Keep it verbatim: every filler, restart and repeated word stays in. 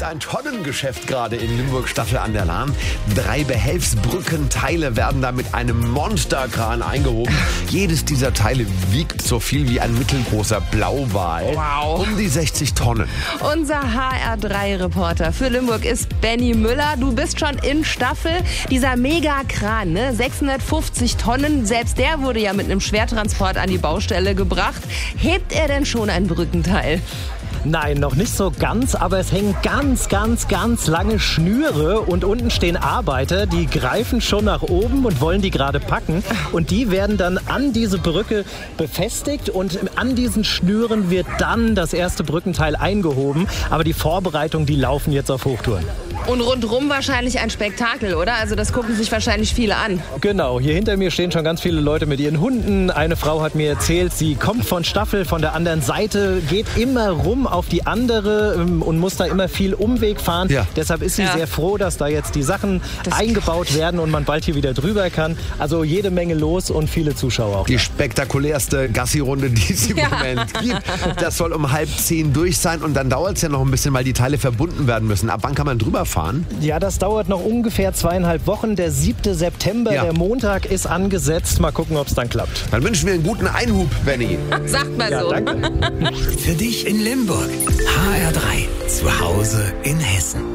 läuft ein Tonnengeschäft gerade in Limburg-Staffel an der Lahn. Drei Behelfsbrückenteile werden da mit einem Monsterkran eingehoben. Jedes dieser Teile wiegt so viel wie ein mittelgroßer Blauwal. Wow. Um die sechzig Tonnen. Unser H R drei Reporter für Limburg ist Benny Müller. Du bist schon in Staffel. Dieser Megakran, ne? sechshundertfünfzig Tonnen, selbst der wurde ja mit einem Schwertransport an die Baustelle gebracht. Hebt er denn schon ein Brückenteil? Nein, noch nicht so ganz, aber es hängen ganz, ganz, ganz lange Schnüre und unten stehen Arbeiter, die greifen schon nach oben und wollen die gerade packen und die werden dann an diese Brücke befestigt und an diesen Schnüren wird dann das erste Brückenteil eingehoben, aber die Vorbereitungen, die laufen jetzt auf Hochtouren. Und rundrum wahrscheinlich ein Spektakel, oder? Also das gucken sich wahrscheinlich viele an. Genau, hier hinter mir stehen schon ganz viele Leute mit ihren Hunden. Eine Frau hat mir erzählt, sie kommt von Staffel, von der anderen Seite, geht immer rum auf die andere und muss da immer viel Umweg fahren. Ja. Deshalb ist sie ja. sehr froh, dass da jetzt die Sachen das eingebaut werden und man bald hier wieder drüber kann. Also jede Menge los und viele Zuschauer auch. Die spektakulärste Gassi-Runde, die es im ja. Moment gibt. Das soll um halb zehn durch sein und dann dauert es ja noch ein bisschen, weil die Teile verbunden werden müssen. Ab wann kann man drüber fahren? Ja, das dauert noch ungefähr zweieinhalb Wochen. Der siebte September, ja. der Montag, ist angesetzt. Mal gucken, ob es dann klappt. Dann wünschen wir einen guten Einhub, Benny. Sagt mal ja, so. Danke. Für dich in Limburg. H R drei. Zu Hause in Hessen.